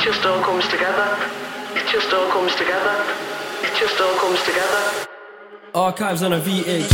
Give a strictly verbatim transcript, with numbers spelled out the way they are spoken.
just all comes together. It just all comes together. It just all comes together. Archives on a V H.